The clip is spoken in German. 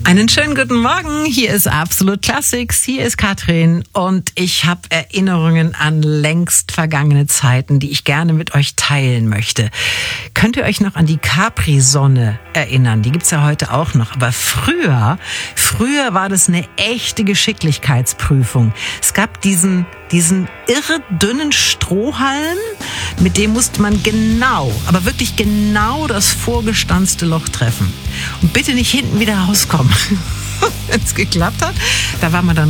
Einen schönen guten Morgen, hier ist Absolute Classics, hier ist Katrin und ich habe Erinnerungen an längst vergangene Zeiten, die ich gerne mit euch teilen möchte. Könnt ihr euch noch an die Capri-Sonne erinnern? Die gibt's ja heute auch noch, aber früher war das eine echte Geschicklichkeitsprüfung. Es gab diesen irre dünnen Strohhalm, mit dem musste man genau, aber wirklich genau das vorgestanzte Loch treffen. Und bitte nicht hinten wieder rauskommen. Wenn es geklappt hat, da war man dann